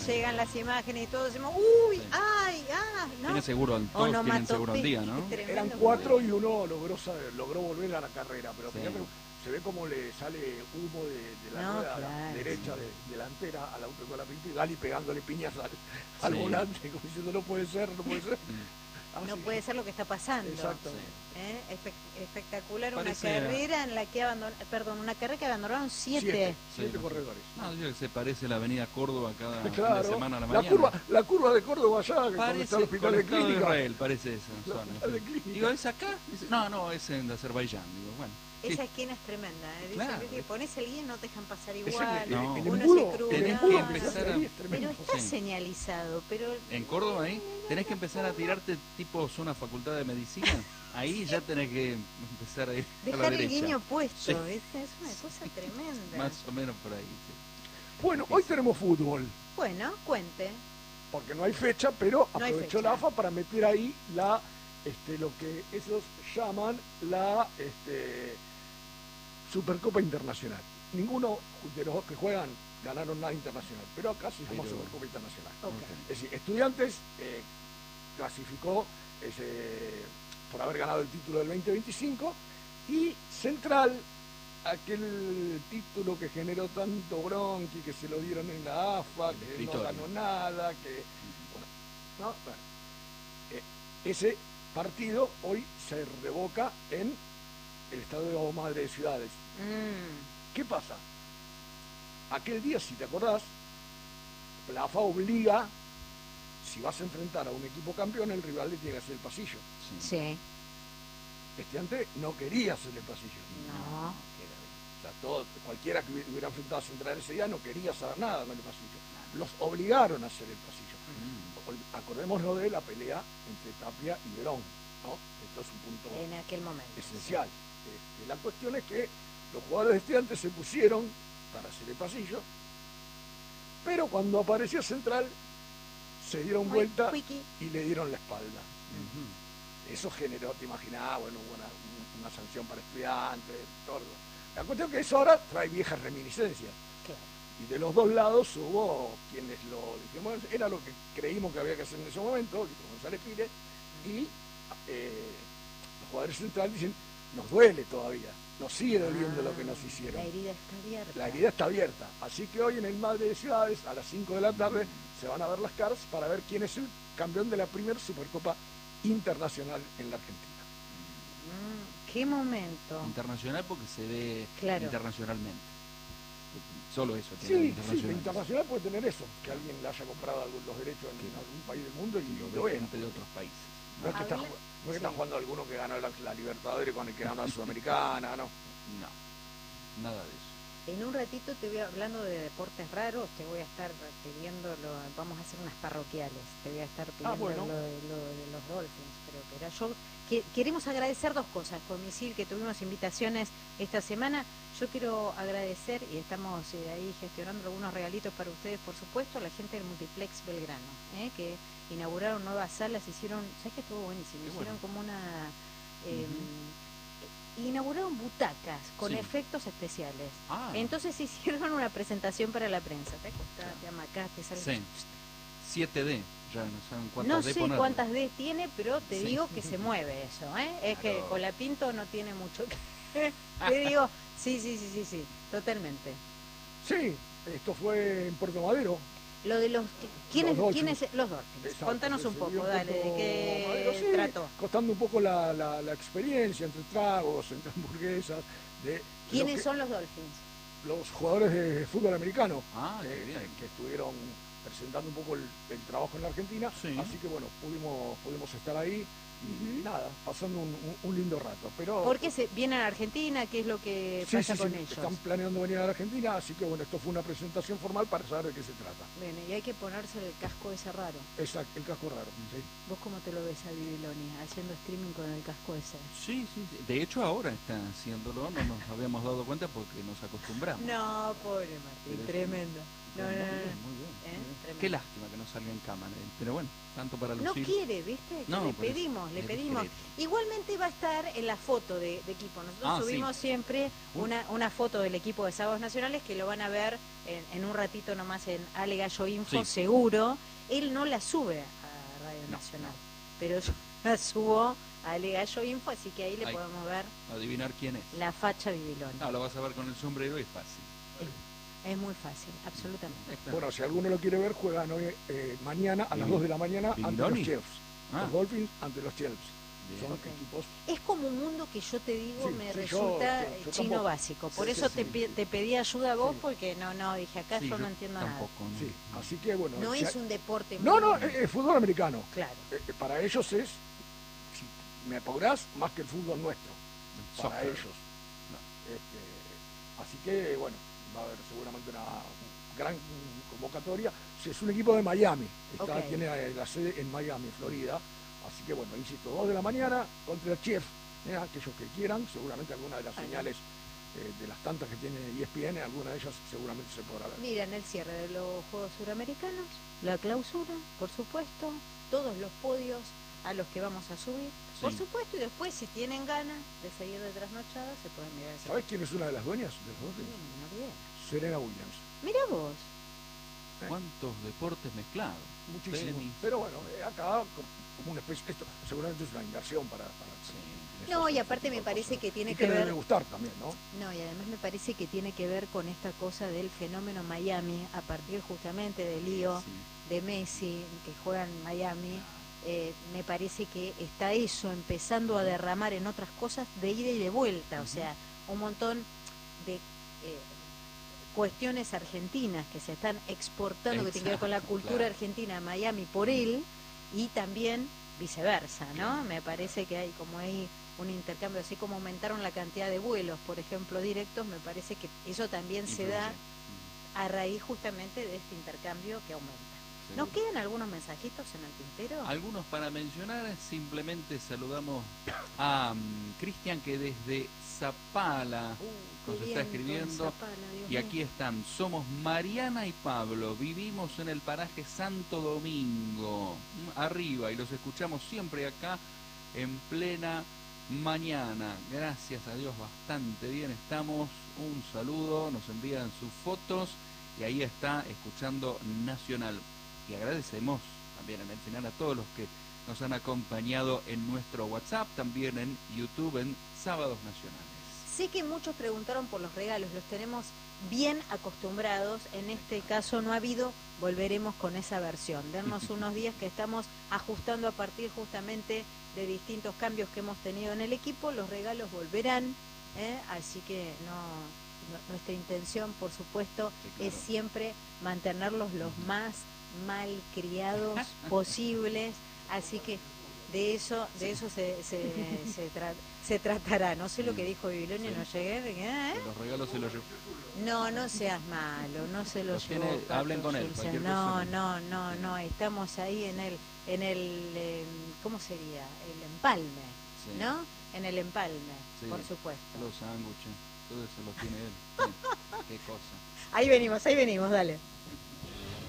llegan las imágenes y todos decimos, uy, Sí. ay, ¿no? Tiene seguro, todos tienen seguro al día, ¿no? Tremendo Eran problema. 4 y uno logró volver a la carrera, pero Sí. fíjate, se ve como le sale humo de la No, rueda claro, derecha delantera al auto con la Pinto y Gali pegándole piñas al Sí. volante, como diciendo no puede ser. No puede ser lo que está pasando. Exacto. Espectacular, Parece- una carrera en la que una carrera que abandonaron 7. Siete corredores. No, yo creo que se parece a la avenida Córdoba cada fin Claro, de semana a la mañana. la curva de Córdoba allá, donde Parece está el hospital de conectado clínica. Israel, parece esa zona. hospital de sí. clínica. Digo, ¿es acá? Dice, no, es en Azerbaiyán. Digo, bueno. sí. Esa esquina es tremenda. Dicen Claro. que pones el guía y no te dejan pasar Es igual. No. el Uno embudo, se cruza. el Tenés embudo que que se empezar hace a- ahí es tremendo. Pero está Sí. señalizado, pero... En Córdoba ahí tenés que empezar a tirarte tipo zona facultad de medicina. Ahí ya tenés que empezar a ir a la Dejar el derecha. guiño puesto, Sí. es una cosa tremenda. Más o menos por ahí. Sí. Bueno, hoy tenemos fútbol, Bueno, cuente. porque no hay fecha, pero No hay aprovechó fecha. la AFA para meter ahí lo que ellos llaman la Supercopa Internacional. Ninguno de los dos que juegan ganaron nada internacional, pero acá se llama Pero- Supercopa Internacional. Ok. Es decir, Estudiantes clasificó por haber ganado el título del 2025 y Central, aquel título que generó tanto bronqui, que se lo dieron en la AFA, El que escritorio. no ganó nada, ese partido hoy se revoca en el Estadio Madre de Ciudades. ¿Qué pasa? Aquel día, si te acordás, la AFA obliga, si vas a enfrentar a un equipo campeón, el rival le tiene que hacer el pasillo. Sí. Sí. Estudiante no quería hacer el pasillo. No. O sea, cualquiera que hubiera enfrentado a Central ese día no quería saber nada con el pasillo. Los obligaron a hacer el pasillo. Acordémonos de la pelea entre Tapia y Verón, ¿no? Esto es un punto En aquel momento. esencial. La cuestión es que los jugadores de Estudiantes se pusieron para hacer el pasillo, pero cuando apareció Central se dieron vuelta Wiki. y le dieron la espalda. Ujú. Eso generó, te imaginás, bueno, hubo una sanción para Estudiantes, todo. La cuestión es que eso ahora trae viejas reminiscencias. Claro. Y de los dos lados hubo quienes lo dijimos, era lo que creímos que había que hacer en ese momento, dijo González Pires, y los jugadores centrales dicen, nos duele todavía, nos sigue doliendo lo que nos hicieron. La herida está abierta. La herida está abierta, así que hoy en el Madre de Ciudades, a las 5 de la tarde, se van a ver las caras para ver quién es el campeón de la primera Supercopa Internacional en la Argentina. ¿Qué momento? Internacional porque se ve Claro. internacionalmente. Solo eso Sí, tiene sí, internacional puede tener eso, que alguien le haya comprado los derechos en algún país del mundo y lo lo ve vea. gente de otros países. No es que está, Había- no es que está sí. jugando alguno que ganó la Libertadores con el que ganó la Sudamericana, no. No, nada de eso. En un ratito te voy hablando de deportes raros, te voy a estar pidiendo, vamos a hacer unas parroquiales, te voy a estar pidiendo bueno. lo de los Dolphins, creo que era yo. Queremos agradecer dos cosas, por Misil, que tuvimos invitaciones esta semana. Yo quiero agradecer, y estamos ahí gestionando algunos regalitos para ustedes, por supuesto, a la gente del Multiplex Belgrano, que inauguraron nuevas salas, hicieron, ¿sabes que estuvo buenísimo? Qué Hicieron bueno. como una... inauguraron butacas con Sí. efectos especiales. Ah, Entonces hicieron una presentación para la prensa. Te acostás, te amacás, te sales. sí. 7D, ya no saben No cuántas D sé ponerle. cuántas D tiene, pero te Sí. digo que se mueve eso, ¿eh? Es que Claro. Colapinto no tiene mucho que... Te digo, sí, totalmente. Sí, esto fue en Puerto Madero. Lo de ¿quiénes Dolphins. Los Dolphins? Exacto, Contanos se un subió poco, dale, de Puerto qué Madero, sí, trató. costando un poco la experiencia entre tragos, entre hamburguesas. De ¿Quiénes lo que- son los Dolphins? Los jugadores de fútbol americano Ah, qué bien. que estuvieron presentando un poco el trabajo en la Argentina, Sí. así que bueno, pudimos estar ahí y nada, pasando un lindo rato. Pero ¿Por qué vienen a Argentina? ¿Qué es lo que sí, pasa sí, con sí, ellos? están planeando venir a la Argentina, así que bueno, esto fue una presentación formal para saber de qué se trata. Bueno, y hay que ponerse el casco ese raro. Exacto, el casco raro. Sí. ¿Vos cómo te lo ves a Bibiloni haciendo streaming con el casco ese? Sí. De hecho ahora está haciéndolo, no nos habíamos dado cuenta porque nos acostumbramos. No, pobre Martín, Pero es tremendo. No, Muy no, bien, no. muy bien. ¿Eh? Muy bien. Tremendo. Qué lástima que no salga en cámara. Pero bueno, tanto para lucir. No quiere, ¿viste? Que No, le por eso, pedimos. es discreto. Igualmente va a estar en la foto de equipo. Nosotros subimos sí. siempre una foto del equipo de Sábados Nacionales que lo van a ver en un ratito nomás en Ale Gallo Info, Sí. seguro. Él no la sube a Radio Nacional, pero yo la subo a Ale Gallo Info, así que ahí le podemos ver Adivinar quién es. la facha Bibilón. No, lo vas a ver con el sombrero y es fácil. Es muy fácil, absolutamente. Bueno, si alguno lo quiere ver, juegan hoy, mañana a las 2 de la mañana ante los Bibiloni. Chiefs. Los Dolphins ante los Chiefs. Bien. Son Ok. equipos. Es como un mundo que yo te digo, Sí, me sí, resulta yo chino tampoco. básico. Por Sí, eso sí, sí. te pedí ayuda a vos, Sí. porque no, dije acá Sí, yo no entiendo tampoco, ¿no? Sí, así que bueno. nada. No si es hay- un deporte No, muy... es fútbol americano. Claro. Para ellos es, si me apurás, más que el fútbol nuestro. Para Soccer. ellos. Así que, bueno, va a haber seguramente una gran convocatoria. Si es un equipo de Miami, Ok. tiene la sede en Miami, Florida. Así que, bueno, insisto, 2 de la mañana contra el Chiefs. Aquellos que quieran, seguramente alguna de las señales de las tantas que tiene ESPN, alguna de ellas seguramente se podrá ver. Miran el cierre de los Juegos Suramericanos, la clausura, por supuesto, todos los podios a los que vamos a subir, por Sí. supuesto, y después si tienen ganas de seguir de trasnochada, se pueden mirar ese ¿Sabés quién es una de las dueñas de los Dolphins? No olvidé. Serena Williams. Mira vos. ¿Cuántos deportes mezclados? Muchísimo. Tenis. Pero bueno, acá como una especie, esto seguramente es una inversión para No, y aparte me parece que tiene y que le ver... debe gustar también, ¿no? No, y además me parece que tiene que ver con esta cosa del fenómeno Miami, a partir justamente del lío Sí. de Messi, que juega en Miami. Me parece que está eso empezando a derramar en otras cosas de ida y de vuelta, o sea, un montón de cuestiones argentinas que se están exportando, que tienen que ver con la Exacto, cultura claro. argentina a Miami por él, y también viceversa, ¿no? Me parece que hay como ahí un intercambio, así como aumentaron la cantidad de vuelos, por ejemplo, directos, me parece que eso también se da a raíz justamente de este intercambio que aumenta. ¿Nos Seguro. quedan algunos mensajitos en el tintero? Algunos para mencionar, simplemente saludamos a Cristian, que desde Zapala Qué nos está viento en escribiendo. Zapala, Dios Y mío. aquí están, somos Mariana y Pablo, vivimos en el paraje Santo Domingo, arriba, y los escuchamos siempre acá en plena mañana. Gracias a Dios, bastante bien estamos. Un saludo, nos envían sus fotos y ahí está escuchando Nacional. Y agradecemos también en el final a todos los que nos han acompañado en nuestro WhatsApp, también en YouTube, en Sábados Nacionales. Sé que muchos preguntaron por los regalos, los tenemos bien acostumbrados, en este caso no ha habido, volveremos con esa versión. Dennos unos días que estamos ajustando a partir justamente de distintos cambios que hemos tenido en el equipo, los regalos volverán, así que nuestra intención, por supuesto, Sí, claro. es siempre mantenerlos los más malcriados posibles, así que de eso se tratará. No sé lo que dijo Bibilonio, Sí. no llegué. Que los regalos se los llevo. No seas malo, no se lo Los llevó. tiene- hablen Pato con él, Schulze. cualquier No, cosa. estamos ahí en el ¿cómo sería? El empalme, Sí. ¿no? En el empalme, Sí. por supuesto. Los sándwiches, todo eso lo tiene él. Sí. Qué cosa. Ahí venimos, dale.